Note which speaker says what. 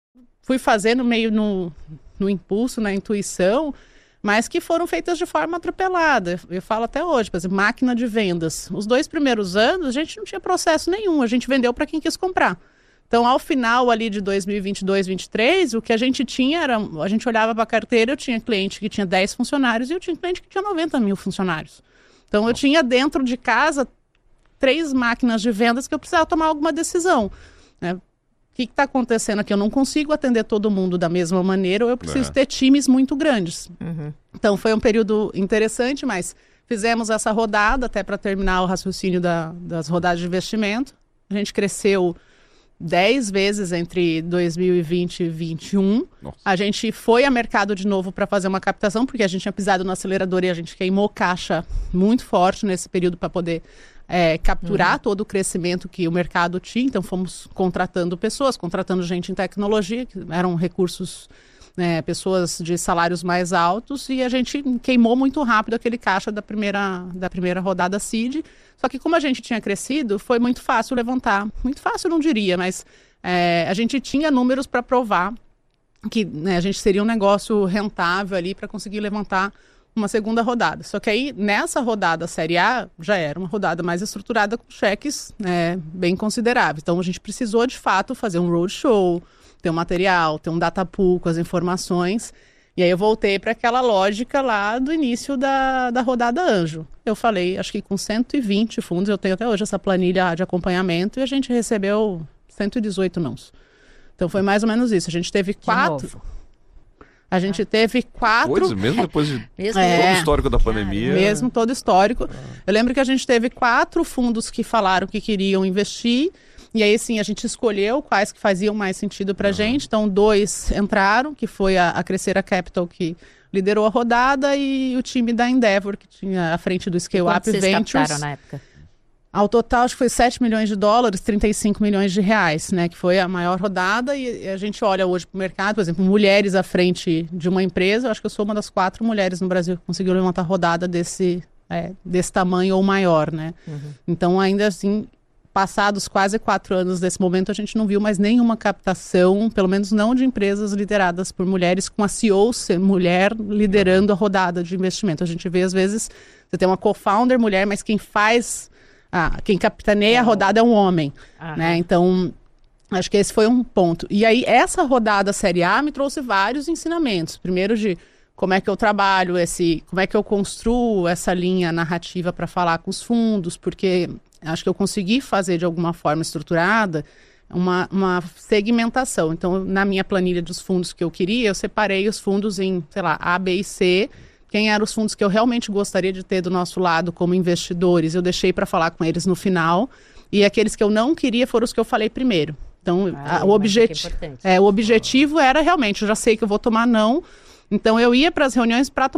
Speaker 1: fui fazendo meio no impulso, na intuição, mas que foram feitas de forma atropelada. Eu falo até hoje, por exemplo, máquina de vendas. Os 2 primeiros anos, a gente não tinha processo nenhum, a gente vendeu para quem quis comprar. Então, ao final ali de 2022, 2023, o que a gente tinha era, a gente olhava para a carteira, eu tinha cliente que tinha 10 funcionários e eu tinha cliente que tinha 90 mil funcionários. Então, eu tinha dentro de casa 3 máquinas de vendas que eu precisava tomar alguma decisão, né? O que está acontecendo aqui? Eu não consigo atender todo mundo da mesma maneira ou eu preciso ter times muito grandes. Então, foi um período interessante, mas fizemos essa rodada até para terminar o raciocínio das rodadas de investimento. A gente cresceu 10 vezes entre 2020 e 2021. A gente foi a mercado de novo para fazer uma captação, porque a gente tinha pisado no acelerador e a gente queimou caixa muito forte nesse período para poder capturar todo o crescimento que o mercado tinha. Então fomos contratando pessoas, contratando gente em tecnologia, que eram recursos, pessoas de salários mais altos, e a gente queimou muito rápido aquele caixa da primeira rodada seed. Só que como a gente tinha crescido, foi muito fácil levantar. Muito fácil, eu não diria, mas a gente tinha números para provar que a gente seria um negócio rentável ali para conseguir levantar uma segunda rodada. Só que aí, nessa rodada Série A, já era uma rodada mais estruturada com cheques bem consideráveis. Então, a gente precisou, de fato, fazer um roadshow, ter um material, ter um data pool com as informações. E aí eu voltei para aquela lógica lá do início da rodada Anjo. Eu falei, acho que com 120 fundos, eu tenho até hoje essa planilha de acompanhamento, e a gente recebeu 118 nãos. Então foi mais ou menos isso. A gente teve 4... A gente teve 4...
Speaker 2: Coisa, mesmo depois de todo o histórico da pandemia.
Speaker 1: Mesmo todo o histórico. Eu lembro que a gente teve 4 fundos que falaram que queriam investir. E aí, sim, a gente escolheu quais que faziam mais sentido para a gente. Então, 2 entraram, que foi a Crescera Capital, que liderou a rodada, e o time da Endeavor, que tinha à frente do Scale Up Ventures.
Speaker 3: Quanto vocês captaram na época?
Speaker 1: Ao total, acho que foi 7 milhões de dólares, 35 milhões de reais, né? Que foi a maior rodada. E a gente olha hoje para o mercado, por exemplo, mulheres à frente de uma empresa. Eu acho que eu sou uma das 4 mulheres no Brasil que conseguiu levantar rodada desse tamanho ou maior, né? Então, ainda assim, passados quase 4 anos desse momento, a gente não viu mais nenhuma captação, pelo menos não de empresas lideradas por mulheres, com a CEO ser mulher liderando a rodada de investimento. A gente vê, às vezes, você tem uma co-founder mulher, mas quem capitaneia a rodada é um homem, né? Então, acho que esse foi um ponto. E aí, essa rodada Série A me trouxe vários ensinamentos. Primeiro de como é que eu trabalho, como é que eu construo essa linha narrativa para falar com os fundos, porque acho que eu consegui fazer de alguma forma estruturada uma segmentação. Então, na minha planilha dos fundos que eu queria, eu separei os fundos em, sei lá, A, B e C. Quem eram os fundos que eu realmente gostaria de ter do nosso lado como investidores, eu deixei para falar com eles no final. E aqueles que eu não queria foram os que eu falei primeiro. Então, o objetivo era realmente, eu já sei que eu vou tomar não. Então, eu ia para as reuniões para